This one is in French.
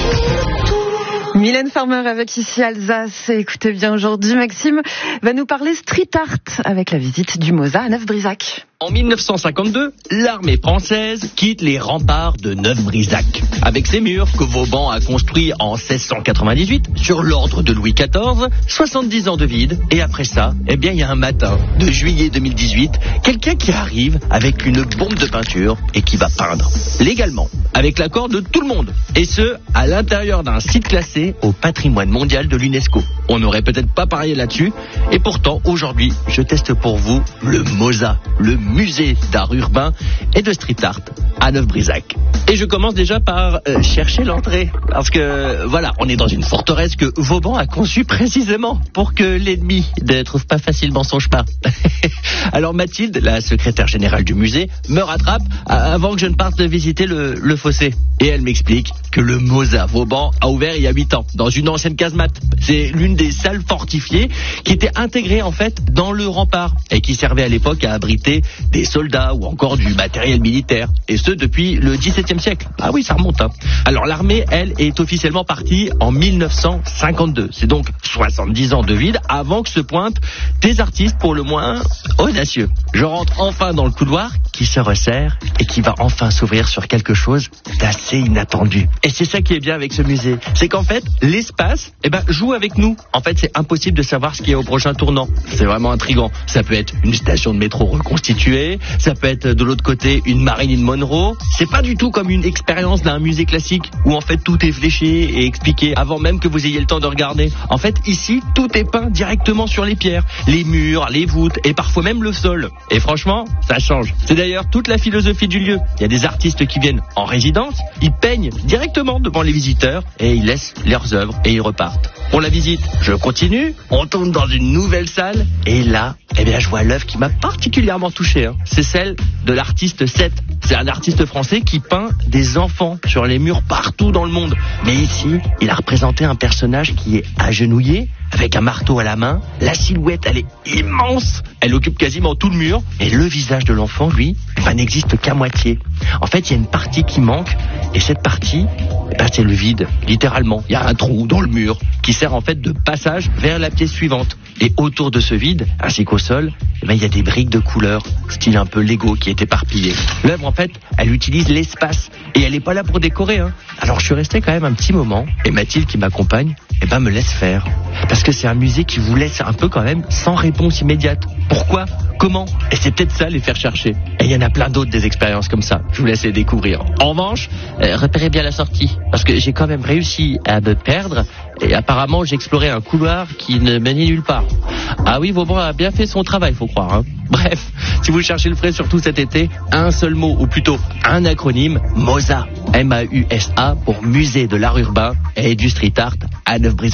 Mylène Farmer avec ici Alsace. Écoutez bien, aujourd'hui, Maxime va nous parler street art avec la visite du Moza à Neuf-Brisac. En 1952, l'armée française quitte les remparts de Neuf-Brisac. Avec ses murs que Vauban a construits en 1698 sur l'ordre de Louis XIV, 70 ans de vide. Et après ça, il y a un matin de juillet 2018, quelqu'un qui arrive avec une bombe de peinture et qui va peindre légalement, avec l'accord de tout le monde. Et ce, à l'intérieur d'un site classé au patrimoine mondial de l'UNESCO. On n'aurait peut-être pas parié là-dessus. Et pourtant, aujourd'hui, je teste pour vous le Moza, le musée d'art urbain et de street art à Neuf-Brisac. Et je commence déjà par chercher l'entrée. Parce que, voilà, on est dans une forteresse que Vauban a conçue précisément pour que l'ennemi ne trouve pas facilement son chemin. Alors Mathilde, la secrétaire générale du musée, me rattrape avant que je ne parte visiter le fossé. Et elle m'explique que le Moza Vauban a ouvert il y a 8 ans, dans une ancienne casemate. C'est l'une des salles fortifiées qui était intégrée en fait dans le rempart et qui servait à l'époque à abriter des soldats ou encore du matériel militaire. Et ce, depuis le XVIIe siècle. Ah oui, ça remonte. Alors l'armée, elle, est officiellement partie en 1952. C'est donc 70 ans de vide avant que se pointent des artistes pour le moins audacieux. Je rentre enfin dans le couloir qui se resserre et qui va enfin s'ouvrir sur quelque chose d'assez inattendu. Et c'est ça qui est bien avec ce musée. C'est qu'en fait, l'espace, joue avec nous. En fait, c'est impossible de savoir ce qu'il y a au prochain tournant. C'est vraiment intriguant. Ça peut être une station de métro reconstituée. Ça peut être de l'autre côté une Marilyn Monroe. C'est pas du tout comme une expérience d'un musée classique où en fait tout est fléché et expliqué avant même que vous ayez le temps de regarder. En fait, ici, tout est peint directement sur les pierres, les murs, les voûtes et parfois même le sol. Et franchement, ça change. C'est d'ailleurs toute la philosophie du lieu. Il y a des artistes qui viennent en résidence, ils peignent directement devant les visiteurs et ils laissent leurs œuvres et ils repartent. Pour la visite, je continue, on tourne dans une nouvelle salle et là, je vois l'œuvre qui m'a particulièrement touché. C'est celle de l'artiste Seth. C'est un artiste français qui peint des enfants sur les murs partout dans le monde. Mais ici, il a représenté un personnage qui est agenouillé, avec un marteau à la main. La silhouette, elle est immense. Elle occupe quasiment tout le mur. Et le visage de l'enfant, lui, n'existe qu'à moitié. En fait, il y a une partie qui manque. Et cette partie, c'est le vide, littéralement. Il y a un trou dans le mur qui sert en fait de passage vers la pièce suivante. Et autour de ce vide, ainsi qu'au sol, il y a des briques de couleurs, style un peu Lego, qui est éparpillé. L'œuvre, en fait, elle utilise l'espace. Et elle n'est pas là pour décorer. Alors je suis resté quand même un petit moment. Et Mathilde, qui m'accompagne, me laisse faire. Parce que c'est un musée qui vous laisse un peu quand même sans réponse immédiate. Pourquoi ? Comment ? Et c'est peut-être ça, les faire chercher. Et il y en a plein d'autres des expériences comme ça. Je vous laisse les découvrir. En revanche, repérez bien la sortie. Parce que j'ai quand même réussi à me perdre. Et apparemment, j'ai exploré un couloir qui ne menait nulle part. Ah oui, Vauban a bien fait son travail, faut croire. Bref, si vous cherchez le frais surtout cet été, un seul mot, ou plutôt un acronyme, Moza. M-A-U-S-A pour Musée de l'art urbain et du street art à Neuf-Brisac.